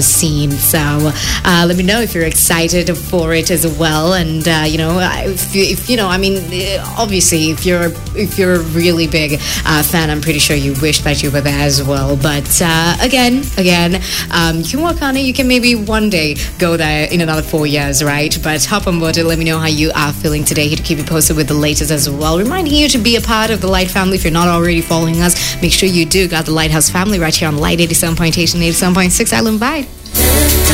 scene. So let me know if you're excited for it as well. And if you know, I mean, obviously, if you're a really big fan, I'm pretty sure you wish that you were there as well. But again, you can work on it. You can maybe one day go there in another 4 years, right? But hop on board and let me know how you are feeling today. Here to keep you posted with the latest as well. Reminding you to be a part of the Light family. If you're not already following us, make sure you do. Got the Lighthouse family right here on Light 87.8 and 87.6 Island Vibe.